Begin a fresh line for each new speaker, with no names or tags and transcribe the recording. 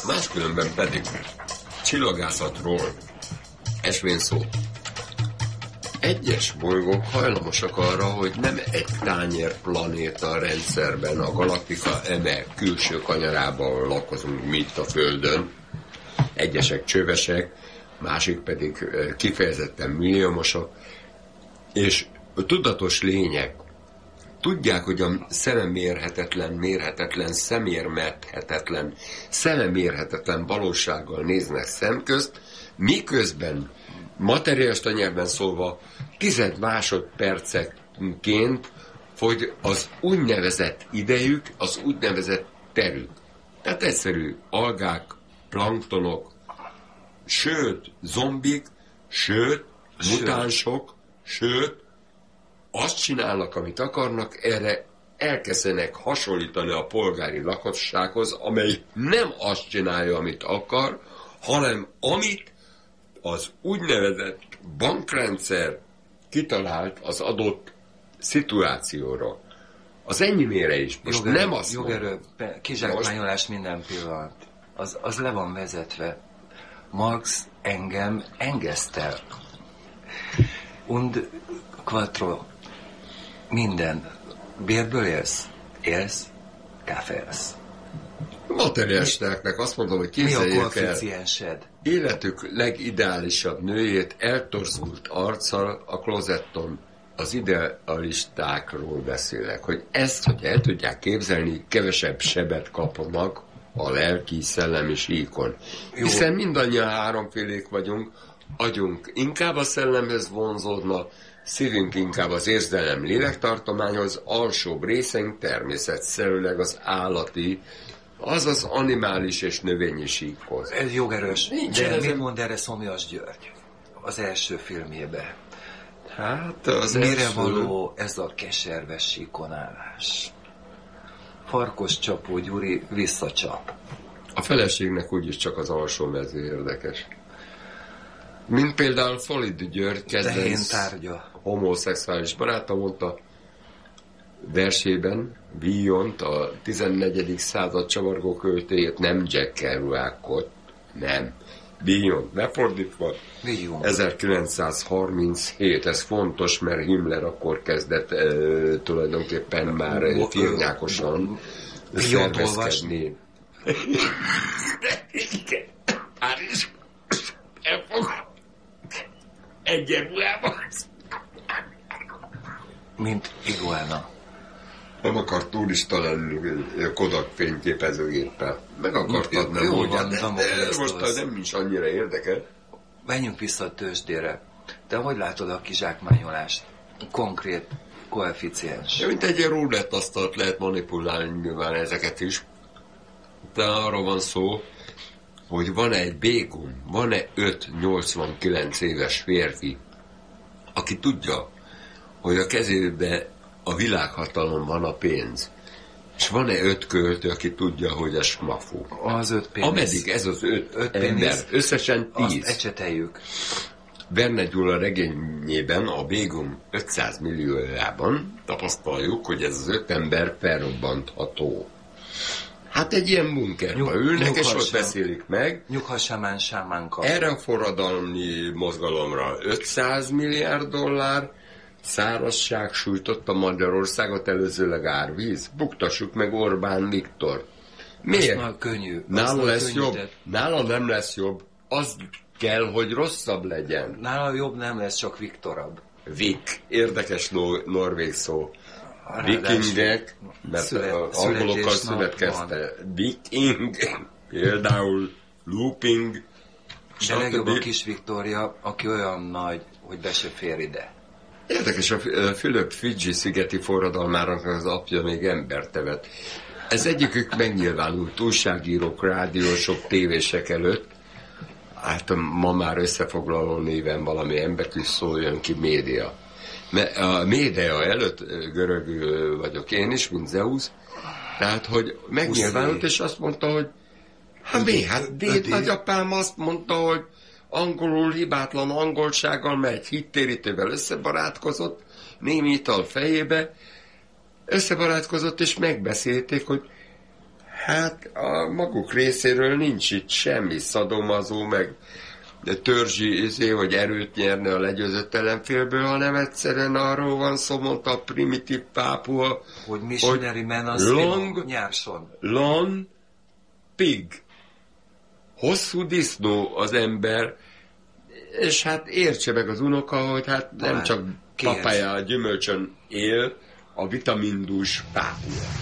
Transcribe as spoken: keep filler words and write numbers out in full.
Máskülönben pedig csillagászatról esvén szó. Egyes bolygók hajlamosak arra, hogy nem egy tányér planéta rendszerben, a galaktika eme külső kanyarában lakozunk, mint a Földön. Egyesek csövesek, másik pedig kifejezetten milliómosok, és a tudatos lények tudják, hogy a szememérhetetlen, mérhetetlen, szemérmethetetlen, szememérhetetlen valósággal néznek szemközt, miközben materiális nyelven szólva tized másodperceként fogy az úgynevezett idejük, az úgynevezett terük. Tehát egyszerű algák, planktonok, sőt, zombik, sőt, mutánsok, sőt, azt csinálnak, amit akarnak, erre elkezdenek hasonlítani a polgári lakossághoz, amely nem azt csinálja, amit akar, hanem amit az úgynevezett bankrendszer kitalált az adott szituációra. Az ennyi is. Most
jogerő,
nem azt
jogerő, kizsákmányolás minden pillanat. Az, az le van vezetve. Marx engem engesztel. Und quattro. Minden. Bérből élsz? Élsz? Káfélsz.
Materialistáknak azt mondom, hogy
mi a
képzeljék el
koeficiensed?
életük legideálisabb nőjét eltorzult arccal a klozetton. Az idealistákról beszélek, hogy ezt, hogy el tudják képzelni, kevesebb sebet kapnak a lelki, szellemi síkon. Jó. Hiszen mindannyian háromfélék vagyunk, agyunk inkább a szellemhez vonzódna, szívünk inkább az érzelem lélektartományhoz, alsóbb részeink természetszerűleg az állati, azaz animális és növényi síkhoz.
Ez jogerős.
Nincs
de
ez
mit
a...
mond erre Szomjas György az első filmjében?
Hát az
Mire
első...
való ez a keserves síkonálás? Farkos csapó Gyuri visszacsap.
A feleségnek úgyis csak az alsó mező érdekes. Mint például Falidi György kedvenc homoszexuális baráta mondta versében, Villont, a tizennegyedik század csavargó költéjét, nem Jack Kerouacot, nem. Villont, befordítva,
Villont.
ezerkilencszázharminchét, ez fontos, mert Himmler akkor kezdett e, tulajdonképpen már firnyákosan szervezkedni. Párizs, elfogad. Egyenruhában. Mint
iguana.
Nem akart turista lenni Kodak fényképezőgéppel. Meg akartad, nem mondjad. De, de most nem is annyira érdekel.
Menjünk vissza a tőzsdére. De hogy látod a kizsákmányolást? Konkrét koeficiens.
Mint egy ilyen roulette asztalt lehet manipulálni nyilván ezeket is. De arról van szó, hogy van-e egy bégum, van-e öt nyolcvankilenc éves férfi, aki tudja, hogy a kezében a világhatalom van, a pénz. És van-e öt költő, aki tudja, hogy a smafú?
Az öt pénz.
Ameddig ez az öt, öt ember, pénz, összesen tíz.
Azt ecseteljük.
Verne Gyula regényében, a Bégum ötszáz milliójában tapasztaljuk, hogy ez az öt ember felrobbantható. Hát egy ilyen bunkerba ülnek, és ott beszélik meg.
Nyughasamán sámán kap.
Erre a forradalmi mozgalomra ötszáz milliárd dollár, szárazság sújtotta Magyarországot, előzőleg árvíz. Buktassuk meg Orbán Viktor. Miért?
Azt könnyű.
Nála lesz jobb. Tett. Nála nem lesz jobb. Az kell, hogy rosszabb legyen.
Nála jobb nem lesz, csak Viktorabb.
Vik. Érdekes no- norvég szó. Vikingek, mert Szület, angolokkal születkezte. Viking, például looping.
De legjobb a kis Viktória, aki olyan nagy, hogy be se fér ide.
Érdekes, a Fülöp-Fidzsi szigeti forradalmának az apja még embert evett. Ez egyikük megnyilvánult újságírók, rádiósok, tévések előtt. Hát ma már összefoglaló néven valami emberkű szóljon ki, média. A média előtt görög vagyok én is, mint Zeus, tehát, hogy megnyilvánult, és azt mondta, hogy hát mi, hát déd nagyapám azt mondta, hogy angolul hibátlan angolsággal megy, hittérítővel összebarátkozott, némi ital fejébe, összebarátkozott, és megbeszélték, hogy Hát a maguk részéről nincs itt semmi szadomazó, meg törzsi izé, hogy erőt nyerne a legyőzött ellenfélből, hanem egyszerűen arról van szó, mondta a primitív Pápua,
hogy missionary man az
long,
nyárson.
long pig. Hosszú disznó az ember, és hát értse meg az unoka, hogy hát nem csak papája a gyümölcsön él, a vitamindús Pápua.